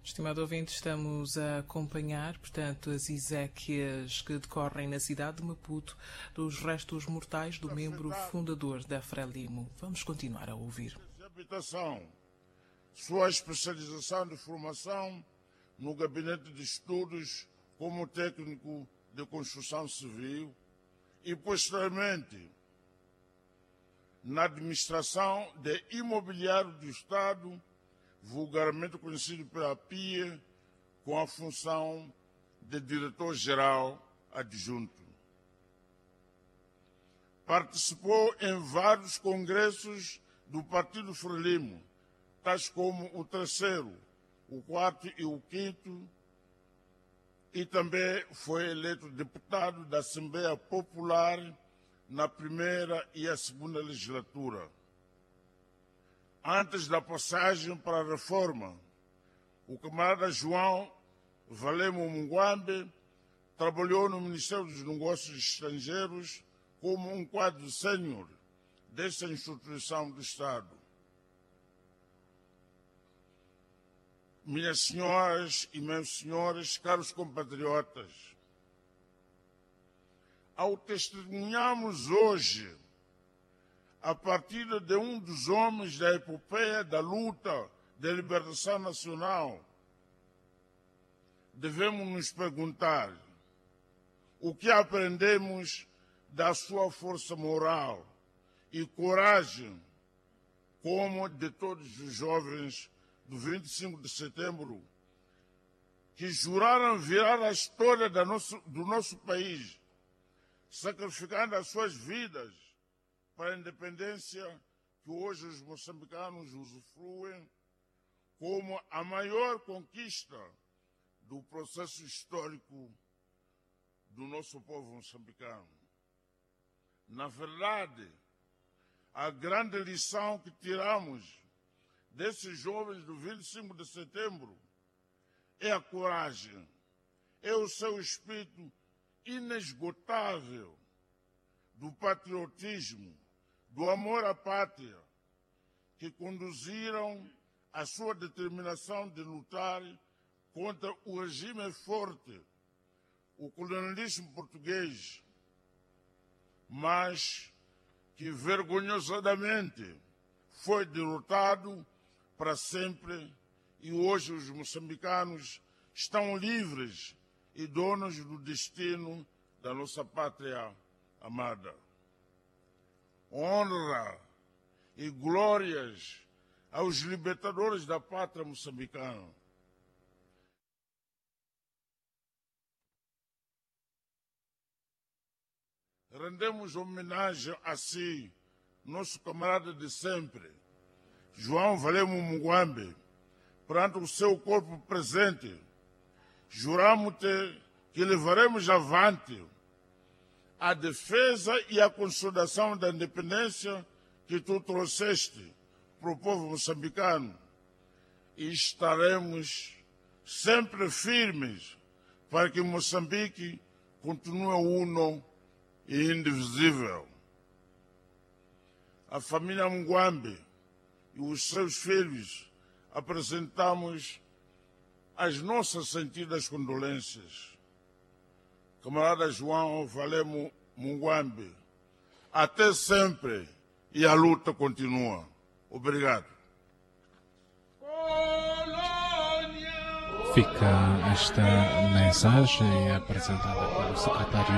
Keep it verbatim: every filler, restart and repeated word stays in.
Estimado ouvinte, estamos a acompanhar, portanto, as exéquias que decorrem na cidade de Maputo dos restos mortais do membro fundador da Frelimo. Vamos continuar a ouvir. Habitação, sua especialização de formação no Gabinete de Estudos como técnico de construção civil e, posteriormente, na administração de imobiliário do Estado, vulgarmente conhecido pela P I E, com a função de diretor-geral adjunto. Participou em vários congressos do Partido Frelimo, tais como o terceiro, o quarto e o quinto, e também foi eleito deputado da Assembleia Popular na primeira e a segunda legislatura. Antes da passagem para a reforma, o camarada João Valemo Munguambe trabalhou no Ministério dos Negócios Estrangeiros como um quadro sênior dessa instituição do Estado. Minhas senhoras e meus senhores, caros compatriotas, ao testemunharmos hoje a partida de um dos homens da epopeia da luta de libertação nacional, devemos nos perguntar o que aprendemos da sua força moral e coragem, como de todos os jovens do vinte e cinco de setembro, que juraram virar a história do nosso, do nosso país, sacrificando as suas vidas para a independência que hoje os moçambicanos usufruem como a maior conquista do processo histórico do nosso povo moçambicano. Na verdade, a grande lição que tiramos desses jovens do vinte e cinco de setembro é a coragem, é o seu espírito inesgotável do patriotismo, do amor à pátria, que conduziram a sua determinação de lutar contra o regime forte, o colonialismo português, mas que vergonhosamente foi derrotado para sempre, e hoje os moçambicanos estão livres e donos do destino da nossa pátria amada. Honra e glórias aos libertadores da pátria moçambicana. Rendemos homenagem a si, nosso camarada de sempre, João Valemo Munguambe, perante o seu corpo presente. Juramos-te que levaremos avante a defesa e a consolidação da independência que tu trouxeste para o povo moçambicano, e estaremos sempre firmes para que Moçambique continue uno e indivisível. A família Munguambe e os seus filhos apresentamos as nossas sentidas condolências. Camarada João Valemo Munguambe, até sempre, e a luta continua. Obrigado. Fica esta mensagem apresentada pelo secretário